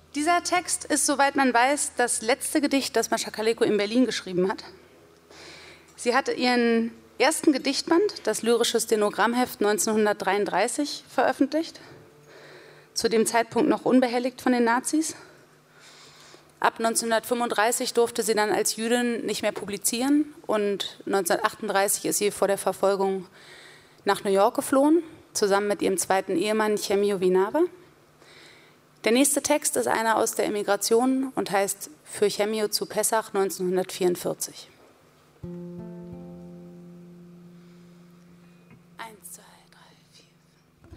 Dieser Text ist, soweit man weiß, das letzte Gedicht, das Mascha Kaleko in Berlin geschrieben hat. Sie hatte ihren ersten Gedichtband, das Lyrische Stenogrammheft, 1933 veröffentlicht, zu dem Zeitpunkt noch unbehelligt von den Nazis. Ab 1935 durfte sie dann als Jüdin nicht mehr publizieren und 1938 ist sie vor der Verfolgung nach New York geflohen, zusammen mit ihrem zweiten Ehemann Chemio Vinave. Der nächste Text ist einer aus der Emigration und heißt Für Chemio zu Pessach 1944.